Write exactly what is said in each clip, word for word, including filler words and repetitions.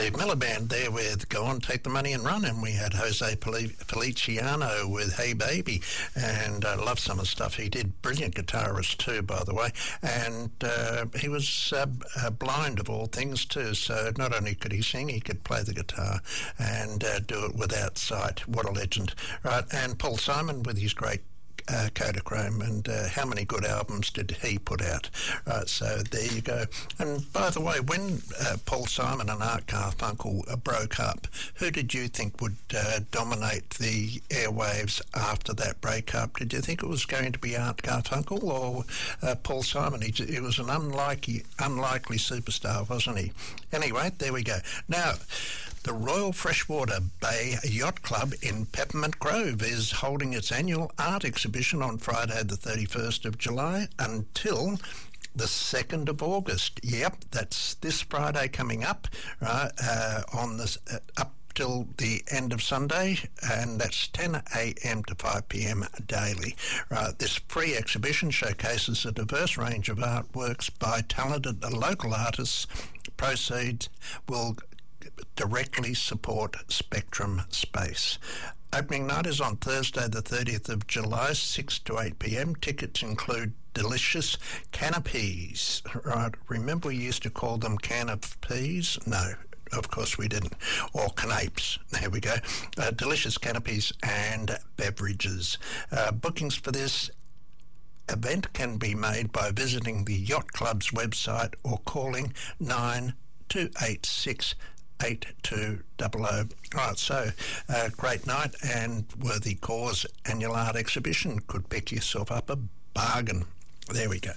Steve Miller Band there with Go On, Take the Money and Run, and we had Jose Feliciano with Hey Baby, and I uh, love some of the stuff he did. Brilliant guitarist too, by the way, and uh, he was uh, uh, blind of all things too, so not only could he sing, he could play the guitar and uh, do it without sight. What a legend, right? And Paul Simon with his great Uh, Kodachrome, and uh, how many good albums did he put out? Right, so there you go. And by the way, when uh, Paul Simon and Art Garfunkel uh, broke up, who did you think would uh, dominate the airwaves after that breakup? Did you think it was going to be Art Garfunkel or uh, Paul Simon? He, he was an unlikely, unlikely superstar, wasn't he? Anyway, there we go. Now, the Royal Freshwater Bay Yacht Club in Peppermint Grove is holding its annual art exhibition on Friday the thirty-first of July until the second of August. Yep, that's this Friday coming up, right, uh, on this, uh, up till the end of Sunday, and that's ten a.m. to five p.m. daily. Right, this free exhibition showcases a diverse range of artworks by talented local artists. Proceeds will directly support Spectrum Space. Opening night is on Thursday the thirtieth of July, six to eight p.m. Tickets include delicious canapes. Right, remember we used to call them can of peas? No, of course we didn't. Or canapes. There we go. Uh, delicious canapes and beverages. Uh, bookings for this event can be made by visiting the Yacht Club's website or calling nine two eight six eight two zero zero. Right, so uh, great night and worthy cause. Annual art exhibition. Could pick yourself up a bargain. There we go.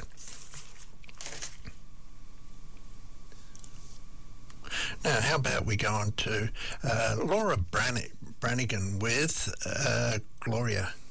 Now, how about we go on to uh, Laura Brann- Branigan with uh, Gloria.